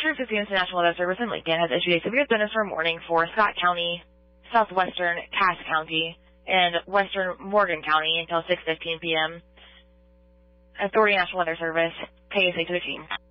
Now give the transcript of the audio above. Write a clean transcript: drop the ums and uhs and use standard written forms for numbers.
360 National Weather Service in Lincoln has issued a severe thunderstorm warning for Scott County, southwestern Cass County, and western Morgan County until 6:15 p.m. Authority National Weather Service, KSA to the team.